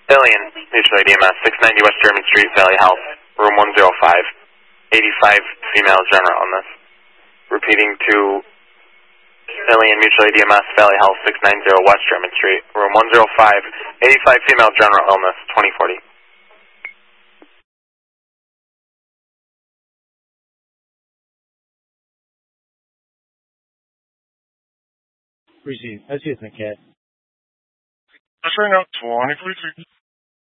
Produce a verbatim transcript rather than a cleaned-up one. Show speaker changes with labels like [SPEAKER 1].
[SPEAKER 1] Alien, mutual A D M S, six ninety West German Street, Valley Health, room one oh five, eighty-five female general illness. Repeating to Alien, mutual A D M S, Valley Health, six ninety West German Street, room one oh five, eighty-five female general illness, twenty forty.
[SPEAKER 2] Receive. Excuse me, Cat.
[SPEAKER 3] That's right now, twenty forty-three.